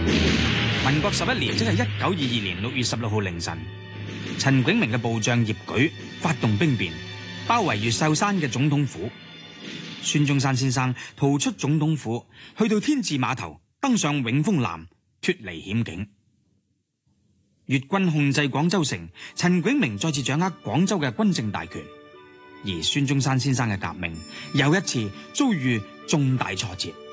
民國11年，即係1922年6月16號凌晨，陳炯明嘅部將葉舉發動兵變，包圍越秀山嘅總統府。孫中山先生逃出總統府，去到天字碼頭，登上永豐艦，脫離險境。越軍控制廣州城，陳炯明再次掌握廣州嘅軍政大權，而孫中山先生嘅革命又一次遭遇重大挫折。